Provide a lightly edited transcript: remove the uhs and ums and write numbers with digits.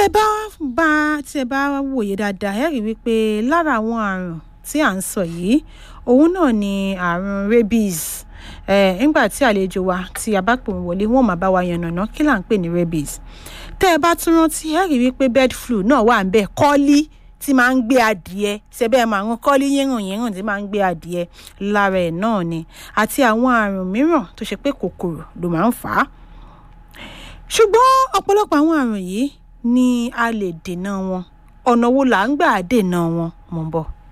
ẹ bá wòye dáadáa ẹ rí wípé lára àwọn àrùn tí à ń sọ yìí òun náà ni àrùn rabies. Nígbà tí àlejò wa tí a bá pè wọ́n wọlé wọ́n máa bá wa yànnàná kí là ń pè ní rabies. Tẹ́ ẹ bá tún rántí ẹ rí wípé bird flu náà wà ńbẹ̀, kọ́lí tí máa ń gbé adìẹ ṣẹbẹ́ máa ń kọ́lí yẹ́rùn tí máa ń gbé adìẹ lára ẹ̀ náà ni, àti àwọn àrùn mìíràn tó ṣe pé kòkòrò ló máa ń fà á. Ṣùgbọ́n ọ̀pọ̀lọpọ̀ àwọn àrùn yìí ni a lè dènà wọn. Ọ̀nà wo là ń gbà dènà wọn? Mo ń bọ̀.